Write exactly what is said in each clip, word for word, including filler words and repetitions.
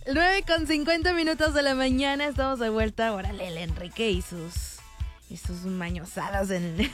nueve con cincuenta minutos de la mañana, estamos de vuelta. Órale, el Enrique y sus, y sus mañosadas en...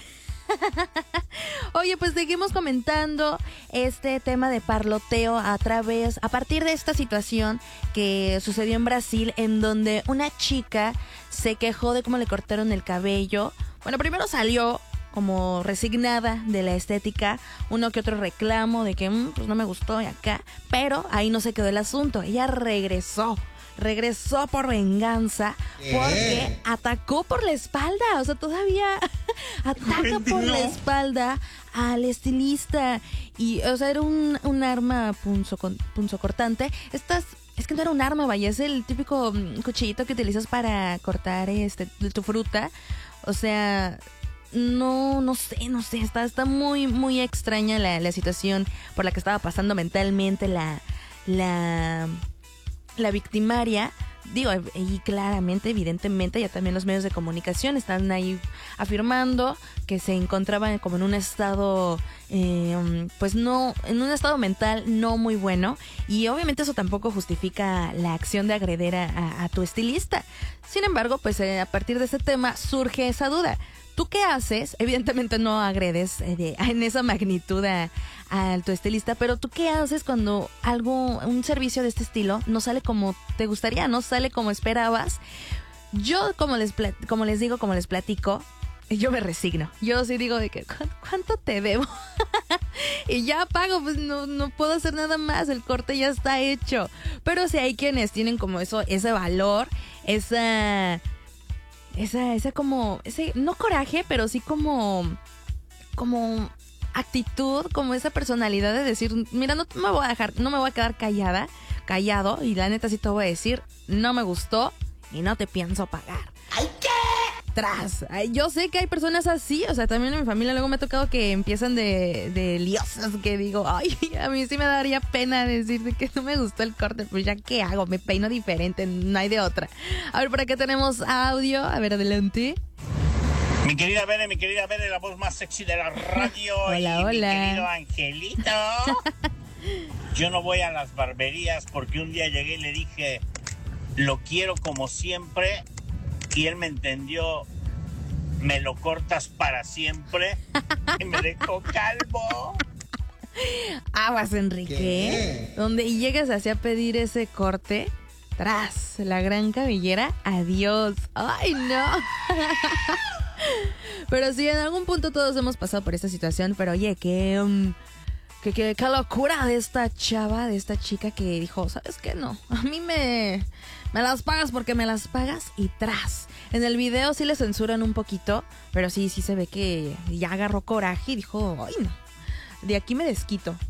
Oye, pues seguimos comentando este tema de parloteo a través, a partir de esta situación que sucedió en Brasil, en donde una chica se quejó de cómo le cortaron el cabello. Bueno, primero salió como resignada de la estética, uno que otro reclamo de que mmm, pues no me gustó y acá, pero ahí no se quedó el asunto. Ella regresó. Regresó por venganza porque atacó por la espalda. O sea, todavía ataca por la espalda al estilista. Y, o sea, era un, un arma punzo, punzocortante. Estas, es que no era un arma, vaya. Es el típico cuchillito que utilizas para cortar este tu fruta. O sea, no, no sé, no sé. Está, está muy, muy extraña la, la situación por la que estaba pasando mentalmente la... la la victimaria. Digo, y claramente, evidentemente, ya también los medios de comunicación están ahí afirmando que se encontraban como en un estado, eh, pues no, en un estado mental no muy bueno, y obviamente eso tampoco justifica la acción de agredir a, a, a tu estilista. Sin embargo, pues eh, a partir de ese tema surge esa duda. ¿Tú qué haces? Evidentemente no agredes eh, de, en esa magnitud a, a tu estilista, pero ¿tú qué haces cuando algo, un servicio de este estilo no sale como te gustaría, no sale como esperabas? Yo, como les, como les digo, como les platico, yo me resigno. Yo sí digo de que, ¿cuánto te debo? Y ya pago, pues no, no puedo hacer nada más, el corte ya está hecho. Pero sí hay quienes tienen como eso, ese valor, esa... Esa, esa como, ese, no coraje, pero sí como, como actitud, como esa personalidad de decir, mira, no me voy a dejar, no me voy a quedar callada, callado, y la neta sí te voy a decir, no me gustó y no te pienso pagar. ¡Ay, qué! Tras. Ay, yo sé que hay personas así, o sea, también en mi familia luego me ha tocado que empiezan de, de liosas, que digo, ay, a mí sí me daría pena decirte que no me gustó el corte, pues ya qué hago, me peino diferente, no hay de otra. A ver, por acá tenemos audio, a ver, adelante. Mi querida Bere, mi querida Bere, la voz más sexy de la radio. Hola, y hola. Mi querido Angelito. Yo no voy a las barberías porque un día llegué y le dije, lo quiero como siempre. Y él me entendió, me lo cortas para siempre. Y me dejó calvo. Aguas, Enrique. ¿Qué? Donde llegas así a pedir ese corte, tras la gran cabellera, adiós. Ay, no. Pero sí, en algún punto todos hemos pasado por esta situación. Pero oye, qué, um, qué, qué, qué locura de esta chava, de esta chica que dijo, ¿sabes qué? No, a mí me... Me las pagas porque me las pagas y tras. En el video sí le censuran un poquito, pero sí, sí se ve que ya agarró coraje y dijo, ay no, de aquí me desquito.